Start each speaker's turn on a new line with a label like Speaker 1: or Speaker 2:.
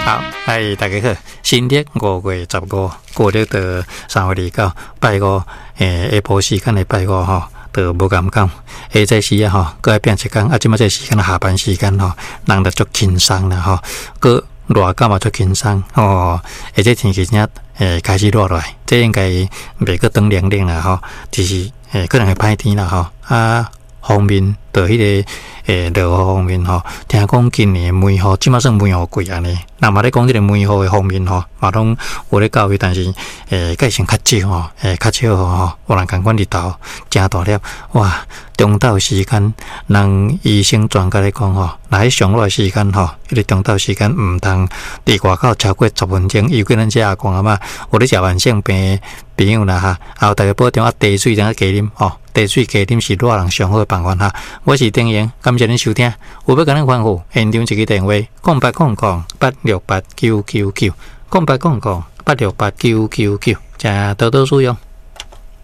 Speaker 1: 好，大家好，新历5月15，过了到3月29，拜五，下晡时间的拜五吼，就无敢讲。这时啊吼，搁爱变一天，即马这时间下班时间吼，人就足轻松啦吼，搁热感嘛足轻松哦。而且天气真开始热落来，这应该袂搁当凉冷啦吼，就是可能会歹天啦吼啊。方面，就迄个落雨方面吼，听讲今年梅雨即马算梅雨季安尼。那么咧讲即个梅雨的方面吼，嘛拢有咧教育，但是计算较少吼，较少吼，有人共款日头真大粒，哇！中昼时间，人医生专家咧讲吼，若迄上热的时间吼，迄个中昼时间毋通伫外口超过10分钟。尤其咱这阿公阿嬷有咧食慢性病朋友啦哈，后大家保重啊，茶水怎啊加啉吼，茶水加啉是热人上好的办法哈。我是丁英，感谢恁收听，有要甲恁吩咐，现场一个电话：0800868999，0800868999，请多多使用。